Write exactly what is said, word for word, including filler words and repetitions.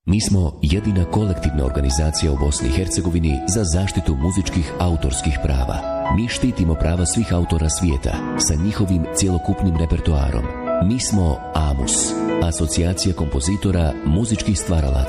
Mi smo jedina kolektivna organizacija u Bosni i Hercegovini za zaštitu muzičkih autorskih prava. Mi štitimo prava svih autora svijeta sa njihovim cjelokupnim repertoarom. Mi smo AMUS, Asocijacija kompozitora muzičkih stvaralaca.